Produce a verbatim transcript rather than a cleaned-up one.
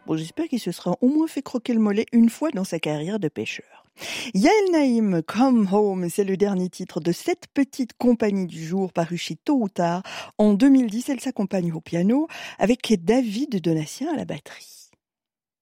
Bon, j'espère qu'il se sera au moins fait croquer le mollet une fois dans sa carrière de pêcheur. Yael Naïm, Come Home, c'est le dernier titre de cette petite compagnie du jour paru chez Tôt ou Tard. En deux mille dix, elle s'accompagne au piano avec David Donatien à la batterie.